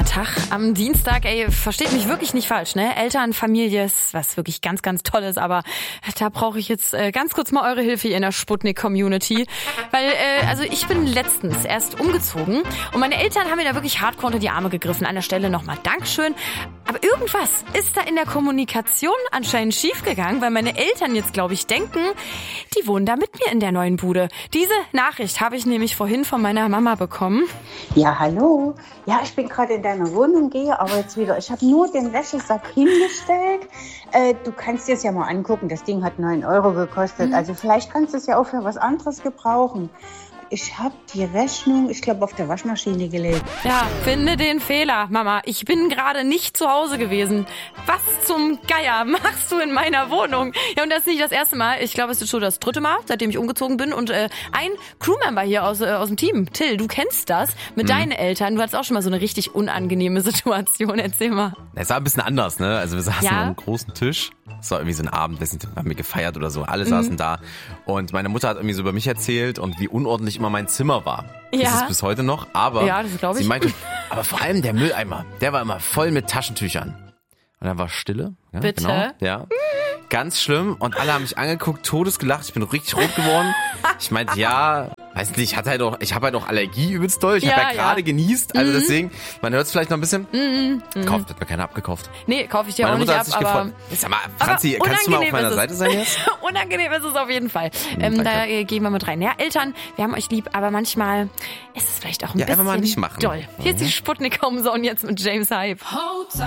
Tag am Dienstag. Ey, versteht mich wirklich nicht falsch, ne? Eltern, Familie ist was wirklich ganz, ganz Tolles, aber da brauche ich jetzt ganz kurz mal eure Hilfe in der Sputnik-Community, weil also ich bin letztens erst umgezogen und meine Eltern haben mir da wirklich hardcore unter die Arme gegriffen. An der Stelle nochmal Dankeschön. Aber irgendwas ist da in der Kommunikation anscheinend schiefgegangen, weil meine Eltern jetzt, glaube ich, denken, die wohnen da mit mir in der neuen Bude. Diese Nachricht habe ich nämlich vorhin von meiner Mama bekommen. Ja, hallo. Ja, ich bin gerade in deiner Wohnung, gehe aber jetzt wieder. Ich habe nur den Wäschesack hingestellt. Du kannst dir es ja mal angucken. Das Ding hat 9 € gekostet. Also vielleicht kannst du es ja auch für was anderes gebrauchen. Ich habe die Rechnung, ich glaube, auf der Waschmaschine gelegt. Ja, finde den Fehler, Mama. Ich bin gerade nicht zu Hause gewesen. Was zum Geier machst du in meiner Wohnung? Ja, und das ist nicht das erste Mal. Ich glaube, es ist schon das 3. Mal, seitdem ich umgezogen bin. Und ein Crewmember hier aus dem Team, Till, du kennst das mit deinen Eltern. Du hattest auch schon mal so eine richtig unangenehme Situation. Erzähl mal. Es war ein bisschen anders, ne? Also wir saßen an einem großen Tisch. Es war irgendwie so ein Abend, wir haben gefeiert oder so. Alle saßen da. Und meine Mutter hat irgendwie so über mich erzählt und wie unordentlich immer mein Zimmer war. Ja. Das ist bis heute noch. Aber ja, das glaube ich. Sie meinte, aber vor allem der Mülleimer, der war immer voll mit Taschentüchern. Und dann war Stille. Ja, bitte? Genau, ja. Ganz schlimm. Und alle haben mich angeguckt, todesgelacht. Ich bin richtig rot geworden. Ich meinte, ja, weiß nicht, ich habe halt auch Allergie übelst doll. Ich habe ja gerade genießt. Also deswegen, man hört es vielleicht noch ein bisschen. Kauft, hat mir keiner abgekauft. Nee, kaufe ich dir Meine auch Mutter nicht hat ab. sich Aber gefreut. Sag mal, Franzi, kannst du mal auf meiner Seite sein jetzt? Unangenehm ist es auf jeden Fall. Da gehen wir mit rein. Ja, Eltern, wir haben euch lieb, aber manchmal ist es vielleicht auch ein bisschen einfach mal nicht machen. doll. Hier ist die Sputnik Homezone jetzt mit James Hype.